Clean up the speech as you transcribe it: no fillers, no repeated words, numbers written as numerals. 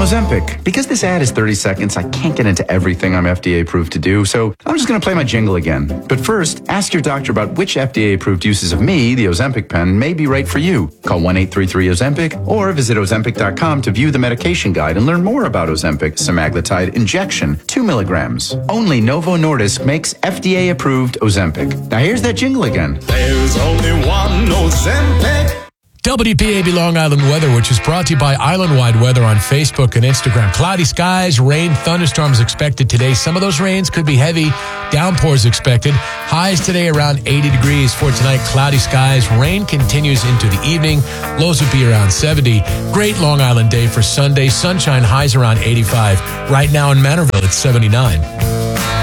Ozempic. Because this ad is 30 seconds, I can't get into everything I'm FDA approved to do, so I'm just going to play my jingle again. But first, ask your doctor about which FDA-approved uses of me, the Ozempic pen, may be right for you. Call 1-833-OZEMPIC or visit Ozempic.com to view the medication guide and learn more about Ozempic semaglutide injection, 2 milligrams. Only Novo Nordisk makes FDA-approved Ozempic. Now here's that jingle again. There's only one Ozempic. WPAB Long Island weather, which is brought to you by Island-wide Weather on Facebook and Instagram. Cloudy skies, rain, thunderstorms expected today. Some of those rains could be heavy. Downpours expected. Highs today around 80 degrees for tonight. Cloudy skies. Rain continues into the evening. Lows would be around 70. Great Long Island day for Sunday. Sunshine, highs around 85. Right now in Manorville, it's 79.